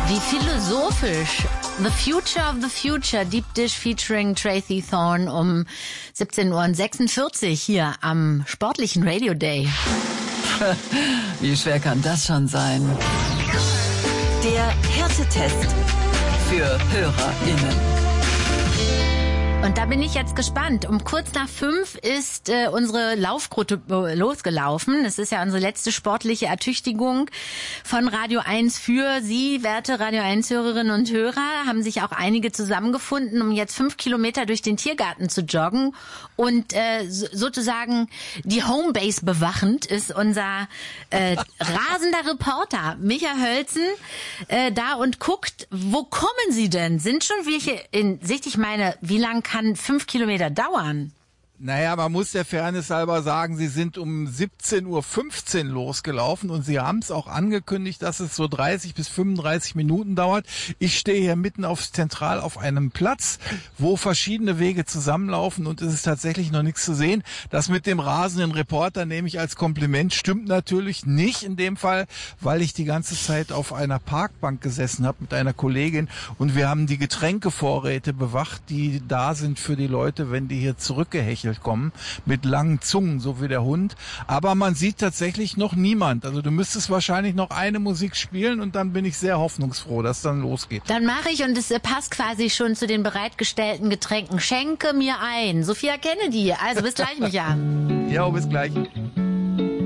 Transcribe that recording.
Wie philosophisch. The Future of the Future, Deep Dish featuring Tracy Thorn um 17:46 Uhr hier am sportlichen Radio Day. Wie schwer kann das schon sein? Der Härtetest für HörerInnen. Und da bin ich jetzt gespannt. Um kurz nach 5 ist unsere Laufgruppe losgelaufen. Das ist ja unsere letzte sportliche Ertüchtigung von Radio 1 für Sie, werte Radio 1-Hörerinnen und Hörer. Haben sich auch einige zusammengefunden, um jetzt 5 Kilometer durch den Tiergarten zu joggen. Und sozusagen die Homebase bewachend ist unser rasender Reporter Micha Hölzen da und guckt, wo kommen Sie denn? Sind schon welche in Sicht? Ich meine, wie lang kann 5 Kilometer dauern? Naja, man muss der Fairness halber sagen, sie sind um 17:15 Uhr losgelaufen und sie haben es auch angekündigt, dass es so 30 bis 35 Minuten dauert. Ich stehe hier mitten zentral auf einem Platz, wo verschiedene Wege zusammenlaufen und es ist tatsächlich noch nichts zu sehen. Das mit dem rasenden Reporter nehme ich als Kompliment, stimmt natürlich nicht in dem Fall, weil ich die ganze Zeit auf einer Parkbank gesessen habe mit einer Kollegin und wir haben die Getränkevorräte bewacht, die da sind für die Leute, wenn die hier zurückgehechelt kommen, mit langen Zungen, so wie der Hund. Aber man sieht tatsächlich noch niemand. Also du müsstest wahrscheinlich noch eine Musik spielen und dann bin ich sehr hoffnungsfroh, dass es dann losgeht. Dann mache ich, und es passt quasi schon zu den bereitgestellten Getränken, schenke mir ein. Sophia Kennedy. Also bis gleich, Micha. Ja, bis gleich.